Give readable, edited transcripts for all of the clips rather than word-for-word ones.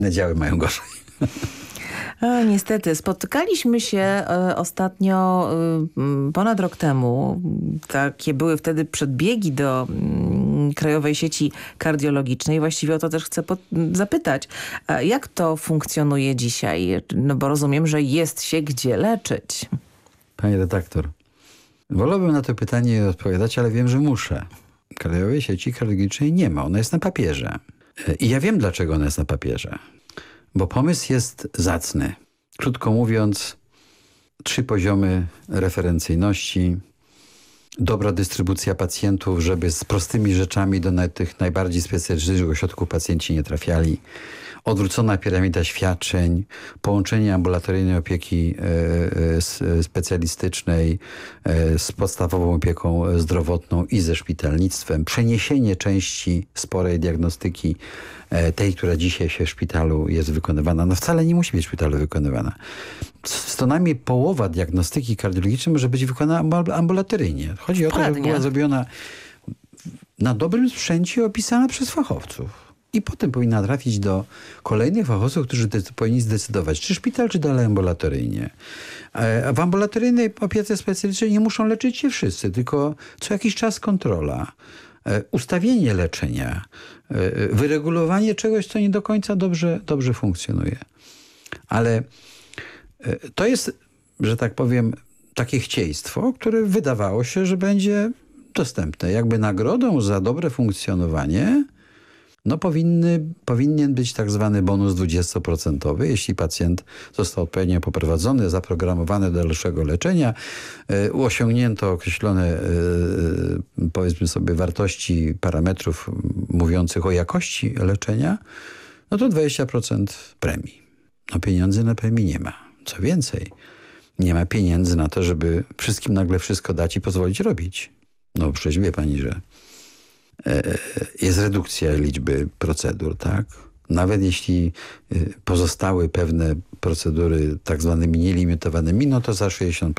Działy mają gorzej. Niestety, spotykaliśmy się ostatnio ponad rok temu. Takie były wtedy przedbiegi do Krajowej Sieci Kardiologicznej. Właściwie o to też chcę zapytać. Jak to funkcjonuje dzisiaj? No bo rozumiem, że jest się gdzie leczyć. Pani redaktor, wolałbym na to pytanie odpowiadać, ale wiem, że muszę. Krajowej Sieci Kardiologicznej nie ma. Ona jest na papierze. I ja wiem, dlaczego ona jest na papierze. Bo pomysł jest zacny. Krótko mówiąc, 3 poziomy referencyjności, dobra dystrybucja pacjentów, żeby z prostymi rzeczami do tych najbardziej specjalistycznych ośrodków pacjenci nie trafiali, odwrócona piramida świadczeń, połączenie ambulatoryjnej opieki specjalistycznej z podstawową opieką zdrowotną i ze szpitalnictwem, przeniesienie części sporej diagnostyki, tej, która dzisiaj się w szpitalu jest wykonywana. No wcale nie musi być w szpitalu wykonywana. Co najmniej połowa diagnostyki kardiologicznej może być wykonana ambulatoryjnie. Chodzi o to, żeby była zrobiona na dobrym sprzęcie, opisana przez fachowców. I potem powinna trafić do kolejnych fachowców, którzy powinni zdecydować, czy szpital, czy dalej ambulatoryjnie. A w ambulatoryjnej opiece specjalistycznej nie muszą leczyć się wszyscy, tylko co jakiś czas kontrola. Ustawienie leczenia, wyregulowanie czegoś, co nie do końca dobrze funkcjonuje. Ale to jest, że tak powiem, takie chcieństwo, które wydawało się, że będzie dostępne. Jakby nagrodą za dobre funkcjonowanie powinien być tak zwany bonus 20%, jeśli pacjent został odpowiednio poprowadzony, zaprogramowany do dalszego leczenia, osiągnięto określone, powiedzmy sobie, wartości parametrów mówiących o jakości leczenia, no to 20% premii. No pieniędzy na premii nie ma. Co więcej, nie ma pieniędzy na to, żeby wszystkim nagle wszystko dać i pozwolić robić. No przecież wie pani, że jest redukcja liczby procedur, tak? Nawet jeśli pozostały pewne procedury tak zwanymi nielimitowanymi, no to za 60%.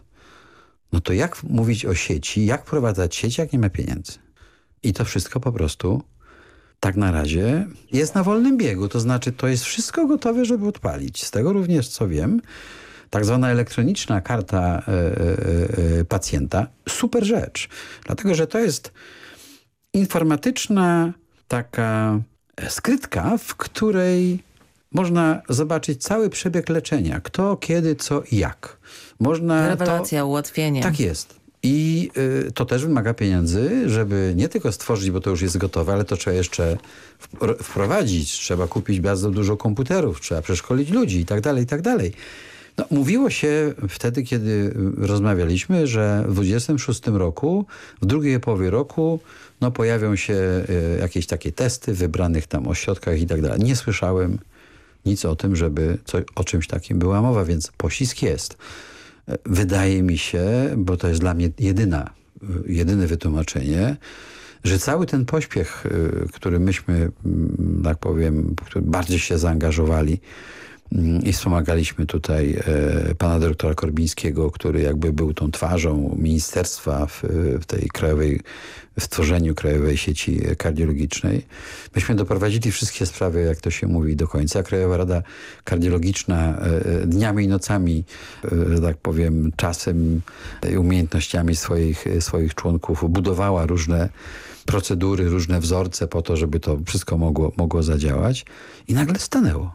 No to jak mówić o sieci, jak wprowadzać sieć, jak nie ma pieniędzy? I to wszystko po prostu tak na razie jest na wolnym biegu. To znaczy to jest wszystko gotowe, żeby odpalić. Z tego również, co wiem, tak zwana elektroniczna karta pacjenta, super rzecz. Dlatego, że to jest informatyczna taka skrytka, w której można zobaczyć cały przebieg leczenia. Kto, kiedy, co i jak. Rewelacja, ułatwienie. Tak jest. I to też wymaga pieniędzy, żeby nie tylko stworzyć, bo to już jest gotowe, ale to trzeba jeszcze wprowadzić. Trzeba kupić bardzo dużo komputerów, trzeba przeszkolić ludzi i tak dalej, i tak dalej. No, mówiło się wtedy, kiedy rozmawialiśmy, że w 26 roku, w drugiej połowie roku, no, pojawią się jakieś takie testy w wybranych tam ośrodkach i tak dalej. Nie słyszałem nic o tym, żeby o czymś takim była mowa, więc poślizg jest. Wydaje mi się, bo to jest dla mnie jedyne wytłumaczenie, że cały ten pośpiech, który myśmy, tak powiem, który bardziej się zaangażowali i wspomagaliśmy tutaj pana dyrektora Korbińskiego, który jakby był tą twarzą ministerstwa w tej w tworzeniu Krajowej Sieci Kardiologicznej. Myśmy doprowadzili wszystkie sprawy, jak to się mówi, do końca. Krajowa Rada Kardiologiczna dniami i nocami, że tak powiem, czasem i umiejętnościami swoich członków budowała różne procedury, różne wzorce po to, żeby to wszystko mogło zadziałać. I nagle stanęło.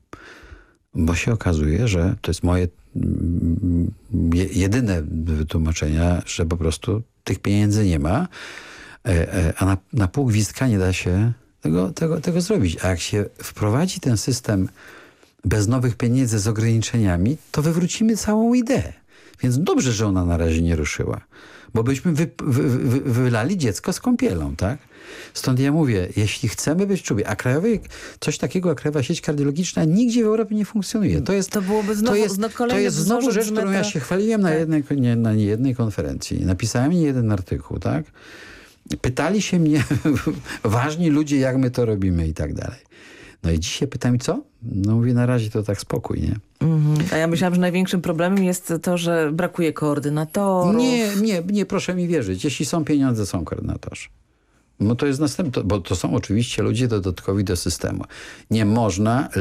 Bo się okazuje, że to jest moje jedyne wytłumaczenie, że po prostu tych pieniędzy nie ma, a na pół gwizdka nie da się tego zrobić. A jak się wprowadzi ten system bez nowych pieniędzy z ograniczeniami, to wywrócimy całą ideę. Więc dobrze, że ona na razie nie ruszyła. Bo byśmy wylali dziecko z kąpielą, tak? Stąd ja mówię, jeśli chcemy być czubi, a coś takiego jak Krajowa Sieć Kardiologiczna nigdzie w Europie nie funkcjonuje. To byłoby znowu rzecz, którą ja się chwaliłem na niejednej konferencji. Napisałem niejeden artykuł, tak? Pytali się mnie ważni ludzie, jak my to robimy i tak dalej. No i dzisiaj pytam, co? No mówię, na razie to tak spokój, nie? A ja myślałam, że największym problemem jest to, że brakuje koordynatorów. Nie, proszę mi wierzyć. Jeśli są pieniądze, są koordynatorzy. No to jest następne, bo to są oczywiście ludzie dodatkowi do systemu. Nie można